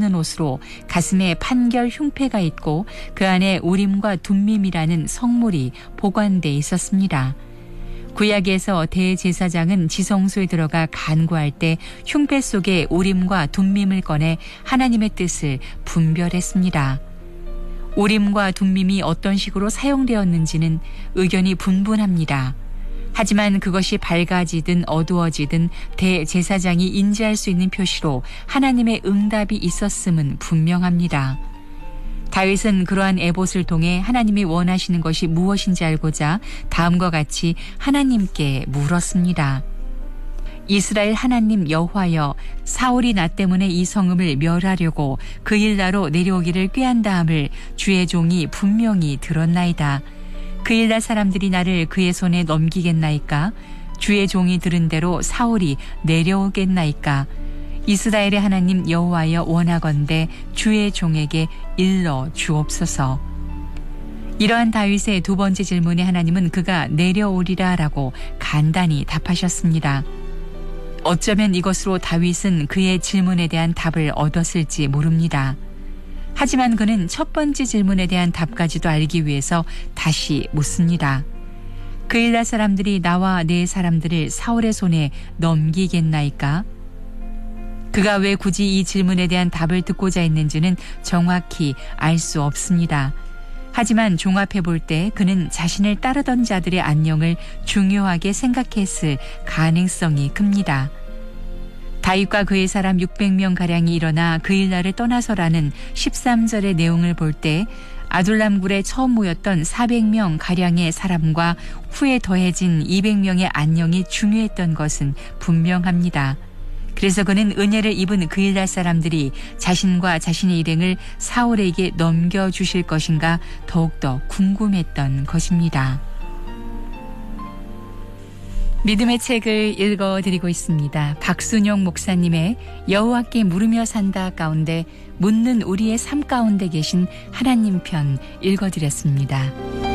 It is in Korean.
입는 옷으로 가슴에 판결 흉패가 있고 그 안에 우림과 둠밈이라는 성물이 보관돼 있었습니다. 구약에서 대제사장은 지성소에 들어가 간구할 때 흉패 속에 우림과 둠밈을 꺼내 하나님의 뜻을 분별했습니다. 우림과 둠밈이 어떤 식으로 사용되었는지는 의견이 분분합니다. 하지만 그것이 밝아지든 어두워지든 대제사장이 인지할 수 있는 표시로 하나님의 응답이 있었음은 분명합니다. 다윗은 그러한 에봇을 통해 하나님이 원하시는 것이 무엇인지 알고자 다음과 같이 하나님께 물었습니다. 이스라엘 하나님 여호와여, 사울이 나 때문에 이 성읍을 멸하려고 그 일나로 내려오기를 꾀한다함을 주의 종이 분명히 들었나이다. 그 일날 사람들이 나를 그의 손에 넘기겠나이까? 주의 종이 들은 대로 사울이 내려오겠나이까? 이스라엘의 하나님 여호와여, 원하건대 주의 종에게 일러 주옵소서. 이러한 다윗의 두 번째 질문에 하나님은 그가 내려오리라 라고 간단히 답하셨습니다. 어쩌면 이것으로 다윗은 그의 질문에 대한 답을 얻었을지 모릅니다. 하지만 그는 첫 번째 질문에 대한 답까지도 알기 위해서 다시 묻습니다. 그 일날 사람들이 나와 내 사람들을 사울의 손에 넘기겠나이까? 그가 왜 굳이 이 질문에 대한 답을 듣고자 했는지는 정확히 알 수 없습니다. 하지만 종합해 볼 때 그는 자신을 따르던 자들의 안녕을 중요하게 생각했을 가능성이 큽니다. 다윗과 그의 사람 600명가량이 일어나 그 일날을 떠나서라는 13절의 내용을 볼 때 아둘람굴에 처음 모였던 400명가량의 사람과 후에 더해진 200명의 안녕이 중요했던 것은 분명합니다. 그래서 그는 은혜를 입은 그 일날 사람들이 자신과 자신의 일행을 사울에게 넘겨주실 것인가 더욱더 궁금했던 것입니다. 믿음의 책을 읽어드리고 있습니다. 박순용 목사님의 여호와께 물으며 산다 가운데 묻는 우리의 삶 가운데 계신 하나님 편 읽어드렸습니다.